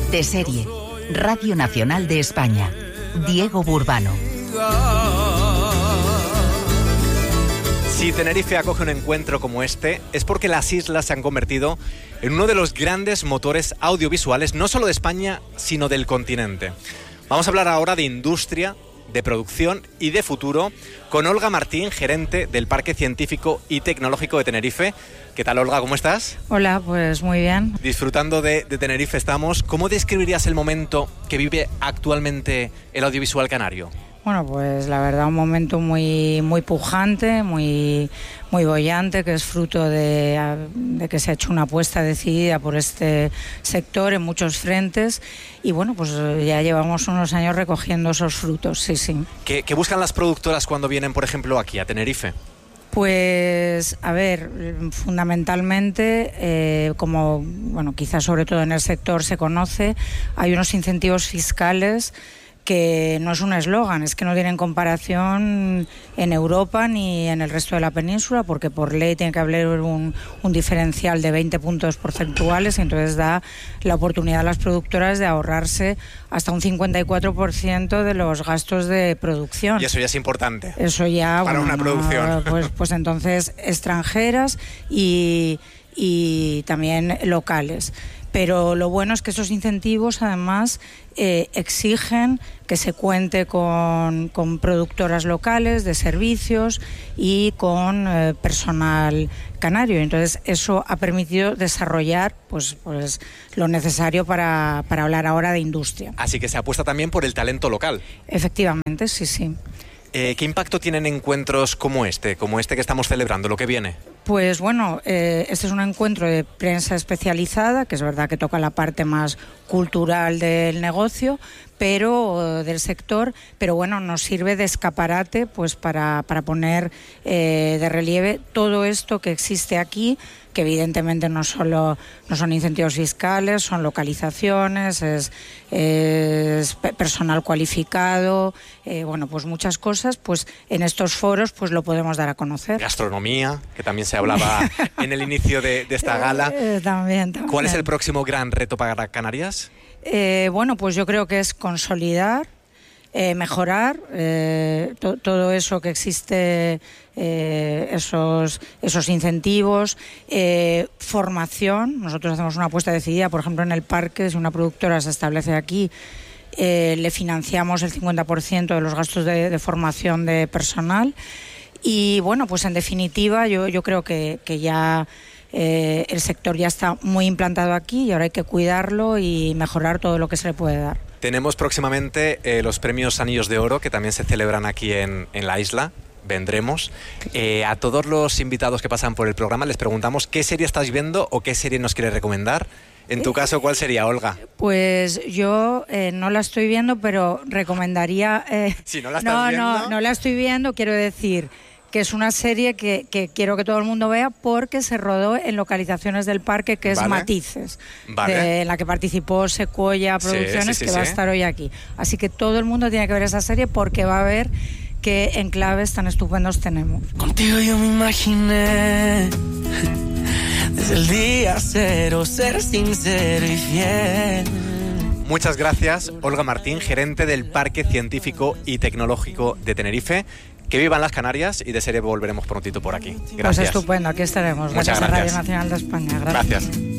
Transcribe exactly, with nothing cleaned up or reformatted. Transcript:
De serie, Radio Nacional de España. Diego Burbano. Si Tenerife acoge un encuentro como este, es porque las islas se han convertido en uno de los grandes motores audiovisuales, no solo de España, sino del continente. Vamos a hablar ahora de industria, de producción y de futuro con Olga Martín, gerente del Parque Científico y Tecnológico de Tenerife. ¿Qué tal, Olga? ¿Cómo estás? Hola, pues muy bien. Disfrutando de, de Tenerife estamos. ¿Cómo describirías el momento que vive actualmente el audiovisual canario? Bueno, pues la verdad un momento muy muy pujante, muy muy bollante, que es fruto de, de que se ha hecho una apuesta decidida por este sector en muchos frentes y bueno, pues ya llevamos unos años recogiendo esos frutos, sí, sí. ¿Qué, qué buscan las productoras cuando vienen, por ejemplo, aquí a Tenerife? Pues, a ver, fundamentalmente, eh, como, bueno, quizás sobre todo en el sector se conoce, hay unos incentivos fiscales que no es un eslogan, es que no tienen comparación en Europa ni en el resto de la península, porque por ley tiene que haber un, un diferencial de veinte puntos porcentuales y entonces da la oportunidad a las productoras de ahorrarse hasta un cincuenta y cuatro por ciento de los gastos de producción. Y eso ya es importante. Eso ya... Para bueno, una producción. Pues, pues entonces extranjeras y, y también locales. Pero lo bueno es que esos incentivos además eh, exigen que se cuente con, con productoras locales de servicios y con eh, personal canario. Entonces eso ha permitido desarrollar pues, pues, lo necesario para, para hablar ahora de industria. Así que se apuesta también por el talento local. Efectivamente, sí, sí. Eh, ¿Qué impacto tienen encuentros como este, como este que estamos celebrando, lo que viene? Pues bueno, eh, este es un encuentro de prensa especializada, que es verdad que toca la parte más cultural del negocio, pero del sector, pero bueno, nos sirve de escaparate pues para, para poner eh, de relieve todo esto que existe aquí, que evidentemente no solo no son incentivos fiscales, son localizaciones, es, es personal cualificado, eh, bueno, pues muchas cosas, pues en estos foros pues lo podemos dar a conocer. Gastronomía, que también se hablaba en el inicio de, de esta gala. Eh, también, también. ¿Cuál es el próximo gran reto para Canarias? Eh, bueno, pues yo creo que es consolidar, eh, mejorar eh, to- todo eso que existe, eh, esos, esos incentivos, eh, formación. Nosotros hacemos una apuesta decidida, por ejemplo, en el parque, si una productora se establece aquí, eh, le financiamos el cincuenta por ciento de los gastos de, de formación de personal. Y bueno, pues en definitiva yo, yo creo que, que ya... Eh, el sector ya está muy implantado aquí y ahora hay que cuidarlo y mejorar todo lo que se le puede dar. Tenemos próximamente eh, los premios Anillos de Oro, que también se celebran aquí en, en la isla. Vendremos. Eh, a todos los invitados que pasan por el programa les preguntamos qué serie estás viendo o qué serie nos quieres recomendar. En tu caso, ¿cuál sería, Olga? Pues yo eh, no la estoy viendo, pero recomendaría... Eh, si no la estás no, viendo... no, no la estoy viendo, quiero decir... que es una serie que, que quiero que todo el mundo vea porque se rodó en localizaciones del parque, que es vale. Matices, vale. de, en la que participó Sequoia Producciones, sí, sí, sí, que va sí. a estar hoy aquí. Así que todo el mundo tiene que ver esa serie porque va a ver qué enclaves tan estupendos tenemos. Contigo yo me imaginé desde el día cero ser sincero y fiel. Muchas gracias, Olga Martín, gerente del Parque Científico y Tecnológico de Tenerife. Que vivan las Canarias y de serie volveremos prontito por aquí. Gracias. Pues estupendo, aquí estaremos. Muchas gracias a Radio gracias. Nacional de España. Gracias. Gracias.